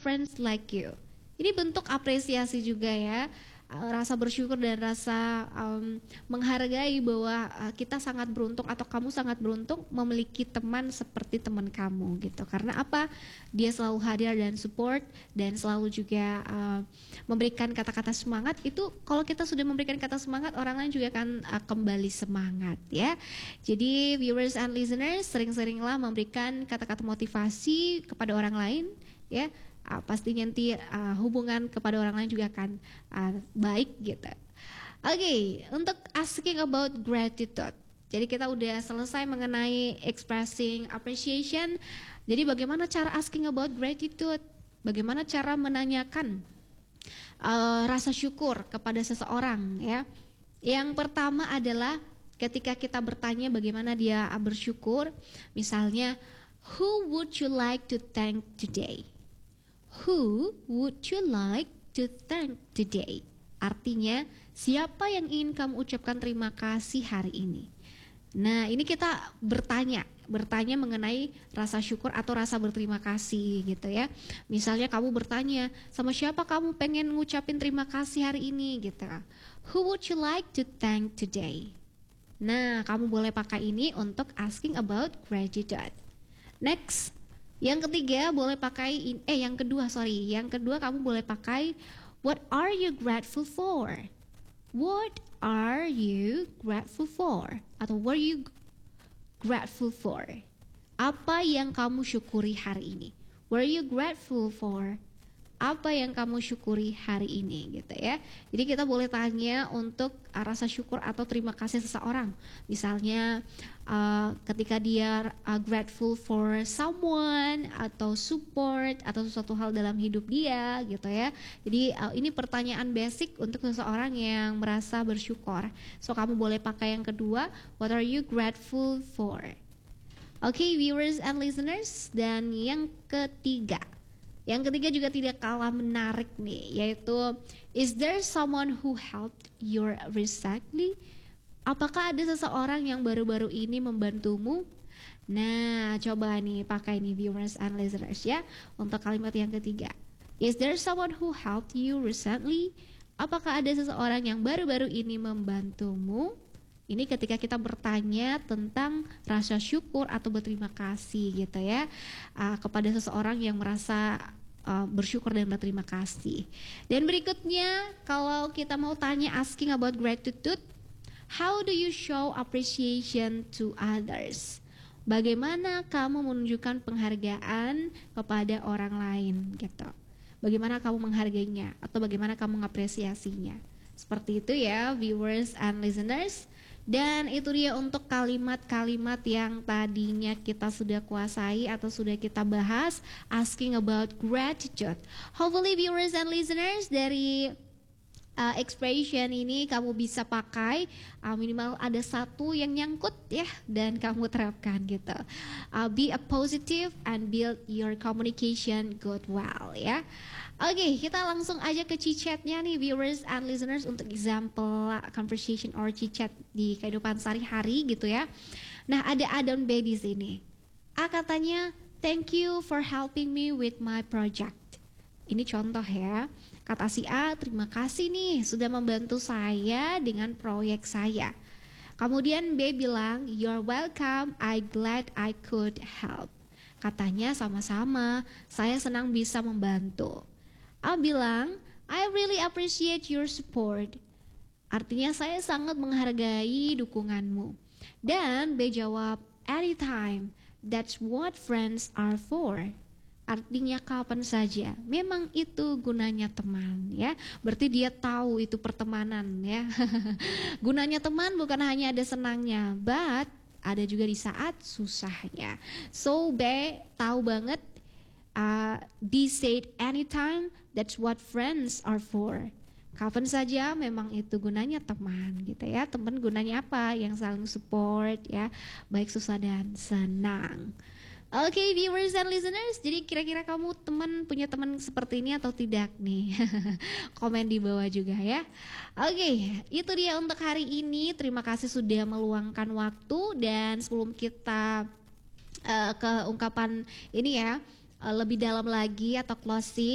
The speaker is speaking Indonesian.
friends like you. Ini bentuk apresiasi juga ya, rasa bersyukur dan rasa menghargai bahwa kita sangat beruntung atau kamu sangat beruntung memiliki teman seperti teman kamu gitu. Karena apa? Dia selalu hadir dan support dan selalu juga memberikan kata-kata semangat. Itu kalau kita sudah memberikan kata semangat, orang lain juga akan kembali semangat ya. Jadi viewers and listeners, sering-seringlah memberikan kata-kata motivasi kepada orang lain ya. Pasti nanti hubungan kepada orang lain juga akan baik gitu. Oke, untuk asking about gratitude. Jadi kita udah selesai mengenai expressing appreciation. Jadi bagaimana cara asking about gratitude? Bagaimana cara menanyakan rasa syukur kepada seseorang ya? Yang pertama adalah ketika kita bertanya bagaimana dia bersyukur. Misalnya, who would you like to thank today? Who would you like to thank today? Artinya, siapa yang ingin kamu ucapkan terima kasih hari ini? Nah, ini kita bertanya mengenai rasa syukur atau rasa berterima kasih gitu ya. Misalnya kamu bertanya, sama siapa kamu pengen ngucapin terima kasih hari ini gitu. Who would you like to thank today? Nah, kamu boleh pakai ini untuk asking about gratitude. Next. Yang ketiga boleh pakai yang kedua kamu boleh pakai what are you grateful for? What are you grateful for? Atau what are you grateful for? Apa yang kamu syukuri hari ini? What are you grateful for? Apa yang kamu syukuri hari ini gitu ya. Jadi kita boleh tanya untuk rasa syukur atau terima kasih seseorang. Misalnya ketika dia grateful for someone atau support atau sesuatu hal dalam hidup dia gitu ya. Jadi ini pertanyaan basic untuk seseorang yang merasa bersyukur. So kamu boleh pakai yang kedua, what are you grateful for? Okay, viewers and listeners, dan yang ketiga juga tidak kalah menarik nih, yaitu is there someone who helped you recently? Apakah ada seseorang yang baru-baru ini membantumu? Nah, coba nih pakai nih viewers and listeners ya untuk kalimat yang ketiga. Is there someone who helped you recently? Apakah ada seseorang yang baru-baru ini membantumu? Ini ketika kita bertanya tentang rasa syukur atau berterima kasih gitu ya kepada seseorang yang merasa bersyukur dan berterima kasih. Dan berikutnya kalau kita mau tanya asking about gratitude, how do you show appreciation to others? Bagaimana kamu menunjukkan penghargaan kepada orang lain gitu. Bagaimana kamu menghargainya atau bagaimana kamu mengapresiasinya. Seperti itu ya viewers and listeners. Dan itu dia untuk kalimat-kalimat yang tadinya kita sudah kuasai atau sudah kita bahas, asking about gratitude. Hopefully viewers and listeners dari expression ini kamu bisa pakai minimal ada satu yang nyangkut ya dan kamu terapkan gitu. Be a positive and build your communication good well ya. Oke, kita langsung aja ke chit-chatnya nih viewers and listeners untuk example conversation or chit-chat di kehidupan sehari-hari gitu ya. Nah, ada Adon Baby sini. Katanya, thank you for helping me with my project. Ini contoh ya. Kata si A, terima kasih nih sudah membantu saya dengan proyek saya. Kemudian B bilang, you're welcome, I glad I could help. Katanya sama-sama, saya senang bisa membantu. A bilang, I really appreciate your support. Artinya saya sangat menghargai dukunganmu. Dan B jawab, anytime, that's what friends are for. Artinya kapan saja, memang itu gunanya teman ya. Berarti dia tahu itu pertemanan ya. Gunanya teman bukan hanya ada senangnya, but ada juga di saat susahnya. So B tahu banget, B said anytime, that's what friends are for. Kapan saja memang itu gunanya teman gitu ya. Teman gunanya apa? Yang saling support ya, baik susah dan senang. Oke, viewers and listeners, jadi kira-kira kamu punya teman seperti ini atau tidak nih? Komen di bawah juga ya. Oke, itu dia untuk hari ini. Terima kasih sudah meluangkan waktu, dan sebelum kita ke ungkapan ini ya, lebih dalam lagi atau closing.